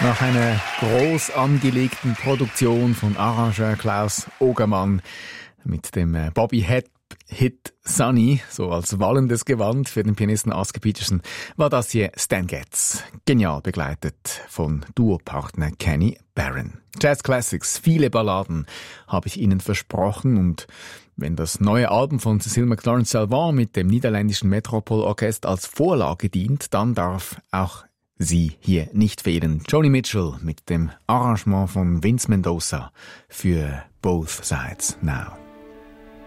Nach einer groß angelegten Produktion von Arrangeur Klaus Ogermann mit dem Bobby-Hit Sunny, so als wallendes Gewand für den Pianisten Oscar Peterson, war das hier Stan Getz, genial begleitet von Duopartner Kenny Barron. Jazz Classics, viele Balladen habe ich Ihnen versprochen, und wenn das neue Album von Cécile McLaren-Salvant mit dem niederländischen Metropole Orchester als Vorlage dient, dann darf auch sie hier nicht fehlen. Joni Mitchell mit dem Arrangement von Vince Mendoza für Both Sides Now.